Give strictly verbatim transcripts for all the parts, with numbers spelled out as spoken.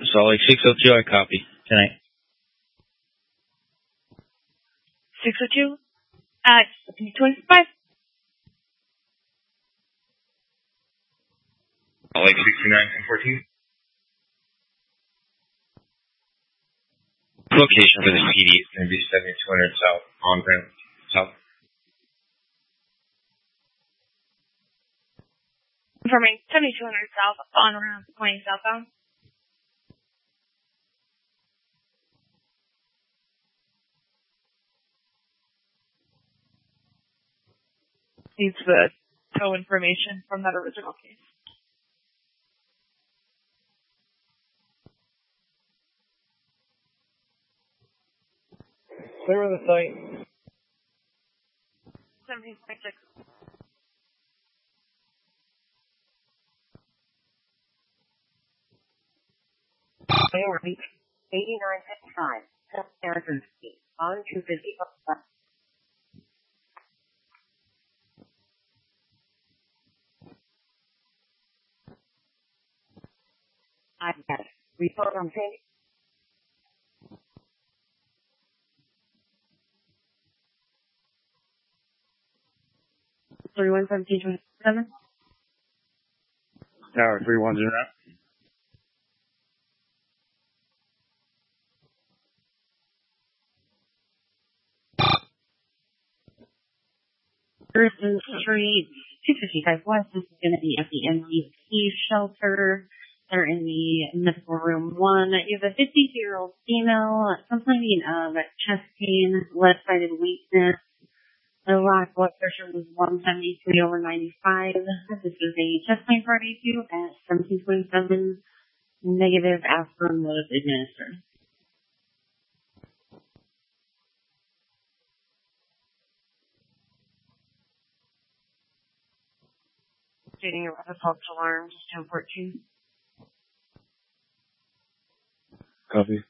Salt Lake six oh two, I copy. Tonight. six oh two at twenty-five. Salt Lake sixty-nine and fourteen. Location for the P D is going to be seventy-two hundred South on Grand South. Confirming seventy-two hundred South on ramp twenty southbound. Needs the tow information from that original case. Clear of the site. seventeen twenty-six. eighty-nine fifty-five. American speed. On two fifty. I've got it. Report on Sandy. thirty-one seventeen twenty-seven. Tower three one zero. Person Street, two fifty-five West. This is going to be at the M D P shelter. They're in the medical room one. You have a fifty-year-old female complaining of chest pain, left-sided weakness. The last blood pressure was one seventy-three over ninety-five. This is a chest pain for A two at seventeen twenty-seven. Negative aspirin was administered. Stating a rapid pulse alarm, just ten fourteen. Copy.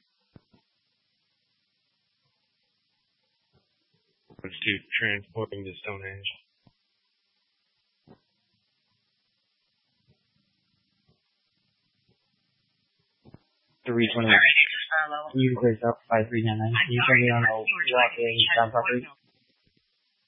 Let's do transporting to Stonehenge. three twenty. You can place up five three nine nine. Can you tell me on the walkway down property?